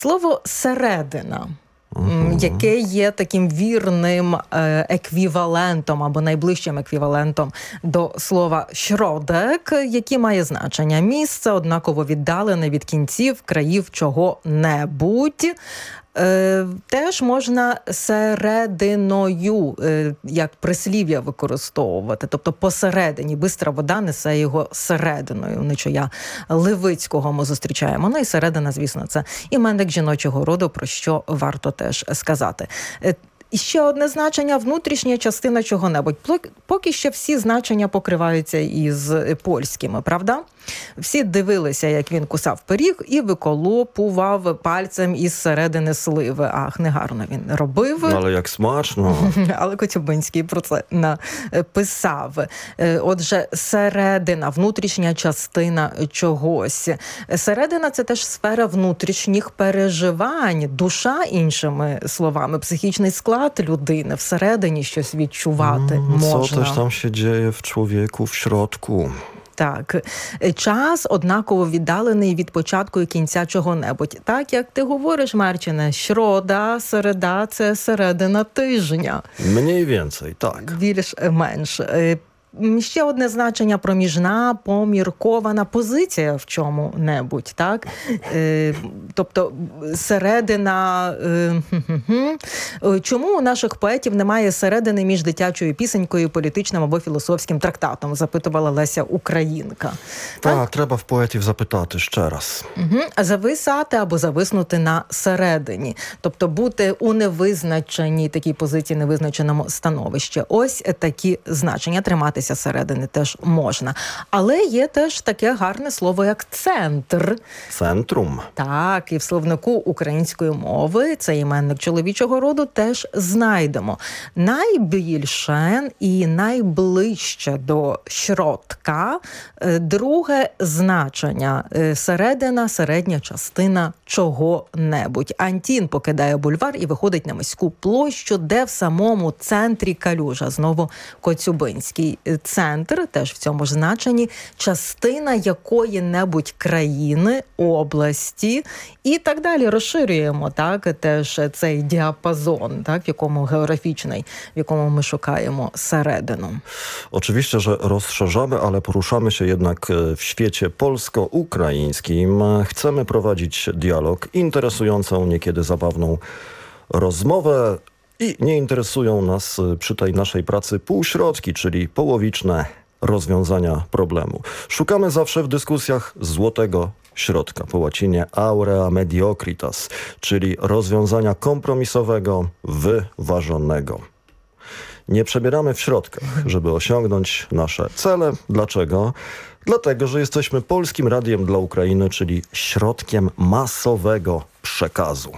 Слово «середина», яке є таким вірним еквівалентом або найближчим еквівалентом до слова «шродек», яке має значення місце, однаково віддалене від кінців, країв чого-небудь. Теж можна серединою, як прислів'я використовувати, тобто посередині. Бистра вода несе його серединою. Нечая Левицького ми зустрічаємо. Ну і середина, звісно, це іменник жіночого роду, про що варто теж сказати. І ще одне значення – внутрішня частина чого-небудь. Поки що всі значення покриваються із польськими, правда? Всі дивилися, як він кусав пиріг і виколопував пальцем із середини сливи. Ах, негарно він робив. Але як смачно. Але Коцюбинський про це написав. Отже, середина, внутрішня частина чогось. Середина – це теж сфера внутрішніх переживань, душа, іншими словами, психічний склад людини, всередині щось відчувати можна. Co też tam się dzieje w człowieku w środku? Так. Час однаково віддалений від початку і кінця чого-небудь. Так, як ти говориш, Марчине, środa, середа – це середина тижня. Mniej więcej, tak. Більш-менш. Ще одне значення – проміжна, поміркована позиція в чому-небудь, так? Тобто середина... Чому у наших поетів немає середини між дитячою пісенькою, політичним або філософським трактатом? Запитувала Леся Українка. Так, треба в поетів запитати ще раз. Зависати або зависнути на середині. Тобто бути у невизначеній такій позиції, невизначеному становищі. Ось такі значення. Тримати середини теж можна. Але є теж таке гарне слово, як центр. Центрум. Так, і в словнику української мови, це іменник чоловічого роду, теж знайдемо. Найбільше і найближче до środka друге значення – середина, середня частина чого-небудь. Антін покидає бульвар і виходить на міську площу, де в самому центрі калюжа. Знову Коцюбинський. Центр, теж в цьому ж значенні, частина якої-небудь країни, області і так далі. Розширюємо, так, теж цей діапазон, так, в якому географічний, w якому ми szukamy середину. Oczywiście, że rozszerzamy, ale poruszamy się jednak w świecie polsko-ukraińskim. Chcemy prowadzić dialog, interesującą, niekiedy zabawną rozmowę. I nie interesują nas przy tej naszej pracy półśrodki, czyli połowiczne rozwiązania problemu. Szukamy zawsze w dyskusjach złotego środka, po łacinie aurea mediocritas, czyli rozwiązania kompromisowego, wyważonego. Nie przebieramy w środkach, żeby osiągnąć nasze cele. Dlaczego? Dlatego, że jesteśmy polskim radiem dla Ukrainy, czyli środkiem masowego przekazu.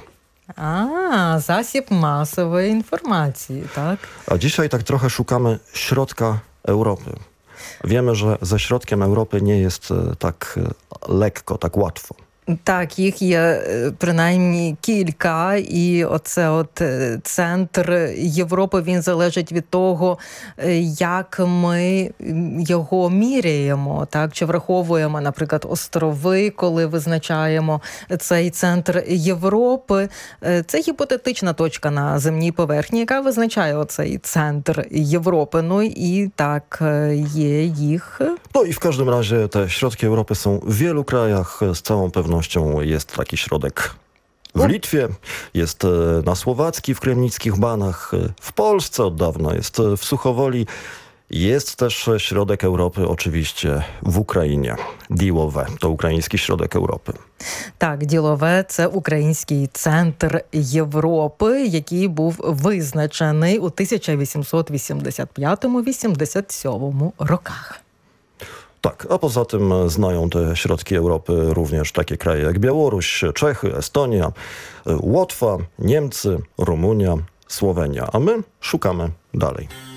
Засіб масової інформації, так? A dzisiaj tak trochę szukamy środka Europy. Wiemy, że ze środkiem Europy nie jest tak lekko, tak łatwo. Так, їх є принаймні кілька, і оце от центр Європи, він залежить від того, як ми його міряємо, так, чи враховуємо, наприклад, острови, коли визначаємо цей центр Європи. Це гіпотетична точка на земній поверхні, яка визначає оцей центр Європи. Ну і tak є їх. No i w każdym razie te środki Europy są w wielu krajach, z całą pewnością jest taki środek w Litwie, jest na Słowacki w Kremnickich Banach, w Polsce od dawna jest w Suchowoli. Jest też środek Europy oczywiście w Ukrainie. Ділове – to ukraiński środek Europy. Так, Ділове – це український центр Європи, який був визначений у 1885-87 роках. Tak, a poza tym znają te środki Europy również takie kraje jak Białoruś, Czechy, Estonia, Łotwa, Niemcy, Rumunia, Słowenia. A my szukamy dalej.